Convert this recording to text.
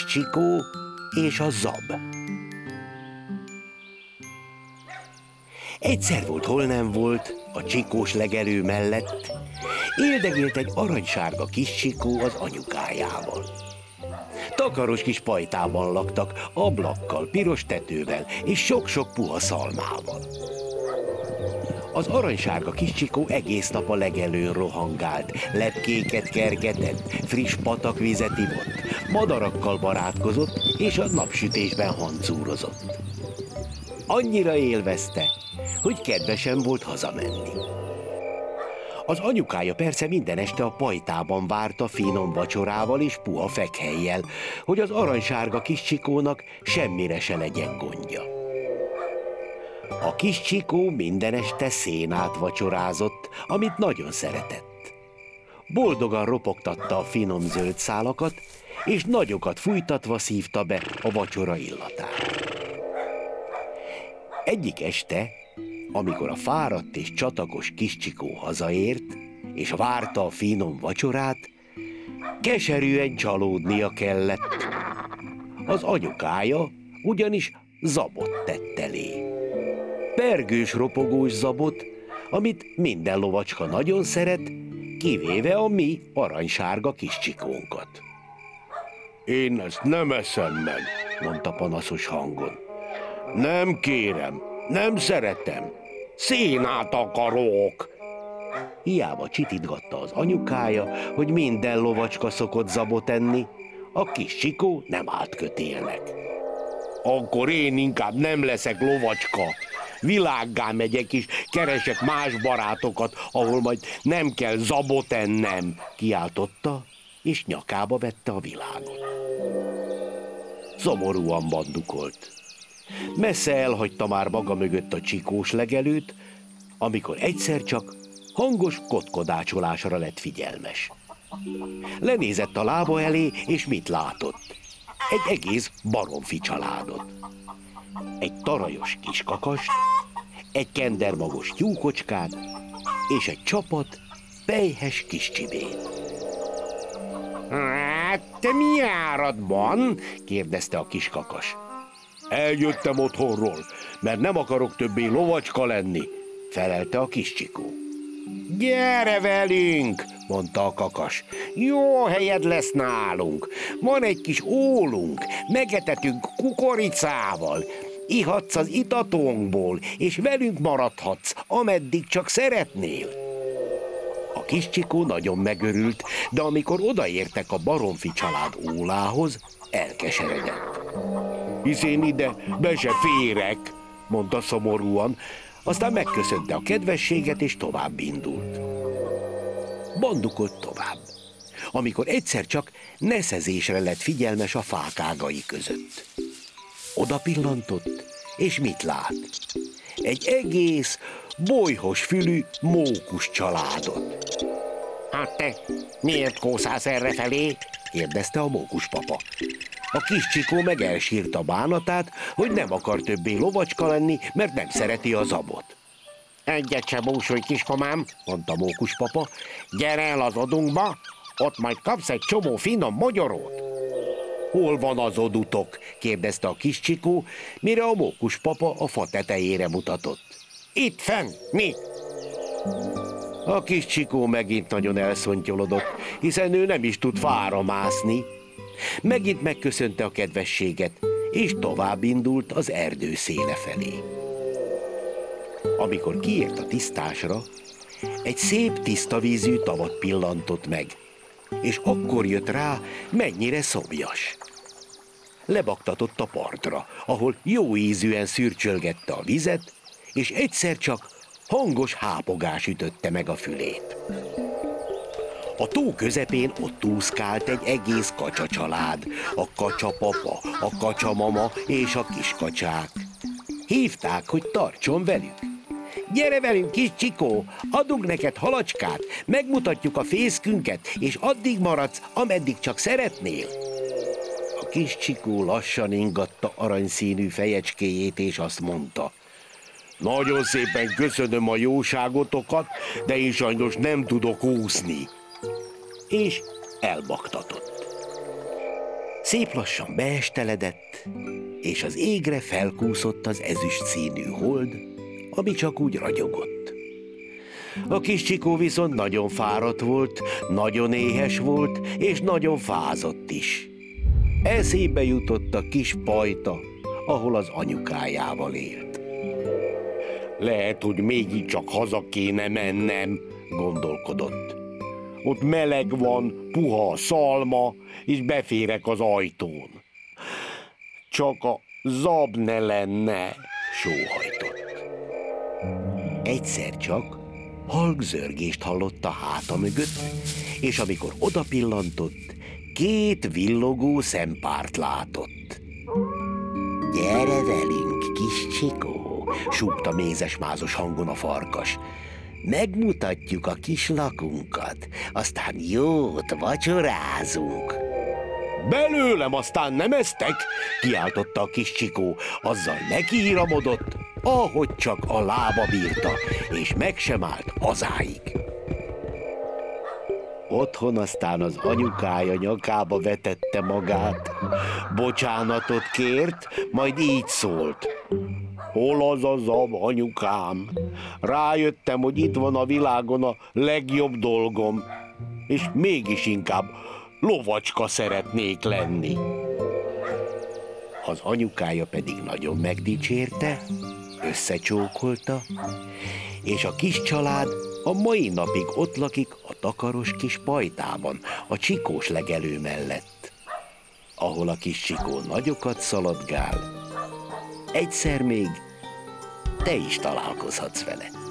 kis Csikó és a zab. Egyszer volt, hol nem volt, a csikós legelő mellett éldegélt egy aranysárga kis Csikó az anyukájával. Takaros kis pajtában laktak, ablakkal, piros tetővel és sok-sok puha szalmával. Az aranysárga kis Csikó egész nap a legelőn rohangált, lepkéket kergetett, friss patakvizet ivott, madarakkal barátkozott és a napsütésben hancúrozott. Annyira élvezte, hogy kedvesen volt hazamenni. Az anyukája persze minden este a pajtában várta finom vacsorával és puha fekhelyjel, hogy az aranysárga kis Csikónak semmire se legyen gondja. A kis Csikó minden este szénát vacsorázott, amit nagyon szeretett. Boldogan ropogtatta a finom zöld szálakat, és nagyokat fújtatva szívta be a vacsora illatát. Egyik este, amikor a fáradt és csatagos kis Csikó hazaért, és várta a finom vacsorát, keserűen csalódnia kellett. Az anyukája ugyanis zabot tett elé. Pergős, ropogós zabot, amit minden lovacska nagyon szeret, kivéve a mi aranysárga kis Csikónkat. Én ezt nem eszem meg, mondta panaszos hangon. Nem kérem, nem szeretem, szénát akarok. Hiába csitítgatta az anyukája, hogy minden lovacska szokott zabot enni, a kis Csikó nem állt kötélnek. Akkor én inkább nem leszek lovacska, világgá megyek és keresek más barátokat, ahol majd nem kell zabot ennem, kiáltotta, és nyakába vette a világot. Szomorúan bandukolt. Messze elhagyta már maga mögött a csikós legelőt, amikor egyszer csak hangos kotkodácsolásra lett figyelmes. Lenézett a lába elé, és mit látott? Egy egész baromfi családot. Egy tarajos kiskakast, egy kendermagos tyúkocskát, és egy csapat pelyhes kis csibét. Hát, te mi áradban? Kérdezte a kiskakas. Eljöttem otthonról, mert nem akarok többé lovacska lenni, felelte a kis Csikó. Gyere velünk, mondta a kakas. Jó helyed lesz nálunk. Van egy kis ólunk, megetetünk kukoricával. Ihatsz az itatónkból, és velünk maradhatsz, ameddig csak szeretnél. A kis Csikó nagyon megörült, de amikor odaértek a baromfi család ólához, elkeseredett. Hisz én ide be se férek, mondta szomorúan, aztán megköszönte a kedvességet, és tovább indult. Bandukolt tovább, amikor egyszer csak neszezésre lett figyelmes a fák ágai között. Oda pillantott, és mit lát? Egy egész bolyhos fülű mókus családot. Hát te miért kószálsz errefelé? Kérdezte a mókus papa. A kis Csikó meg elsírta bánatát, hogy nem akar többé lovacska lenni, mert nem szereti a zabot. Egyet se búsulj, kiskomám, mondta mókus papa. Gyere el az odunkba, ott majd kapsz egy csomó finom mogyorót. Hol van az odutok? Kérdezte a kis Csikó, mire a mókus papa a fa tetejére mutatott. Itt fenn, mi? A kis Csikó megint nagyon elszontyolodott, hiszen ő nem is tud fára mászni. Megint megköszönte a kedvességet, és tovább indult az erdő széle felé. Amikor kiért a tisztásra, egy szép tiszta vízű tavat pillantott meg, és akkor jött rá, mennyire szomjas. Lebaktatott a partra, ahol jó ízűen szürcsölgette a vizet, és egyszer csak hangos hápogás ütötte meg a fülét. A tó közepén ott úszkált egy egész kacsacsalád, a kacsapapa, a kacsamama és a kiskacsák. Hívták, hogy tartson velük. Gyere velünk, kis Csikó, adunk neked halacskát, megmutatjuk a fészkünket, és addig maradsz, ameddig csak szeretnél. A kis Csikó lassan ingatta aranyszínű fejecskéjét, és azt mondta: nagyon szépen köszönöm a jóságotokat, de én sajnos nem tudok úszni. És elbaktatott. Szép lassan beesteledett, és az égre felkúszott az ezüst színű hold, ami csak úgy ragyogott. A kis Csikó viszont nagyon fáradt volt, nagyon éhes volt, és nagyon fázott is. Eszébe jutott a kis pajta, ahol az anyukájával élt. Lehet, hogy mégiscsak haza kéne mennem, gondolkodott. Ott meleg van, puha a szalma, és beférek az ajtón. Csak a zab ne lenne, sóhajtott. Egyszer csak halk zörgést hallott a háta mögött, és amikor odapillantott, 2 villogó szempárt látott. Gyere velünk, kis Csikó, súgta mézes-mázos hangon a farkas. Megmutatjuk a kis lakunkat, aztán jót vacsorázunk. Belőlem aztán nem eztek, kiáltotta a kis Csikó, azzal nekiíramodott, ahogy csak a lába bírta, és meg sem állt hazáig. Otthon aztán az anyukája nyakába vetette magát, bocsánatot kért, majd így szólt. Hol az a zab, anyukám? Rájöttem, hogy itt van a világon a legjobb dolgom, és mégis inkább lovacska szeretnék lenni. Az anyukája pedig nagyon megdicsérte, összecsókolta, és a kis család a mai napig ott lakik a takaros kis pajtában, a csikós legelő mellett, ahol a kis Csikó nagyokat szaladgál. Egyszer még te is találkozhatsz vele.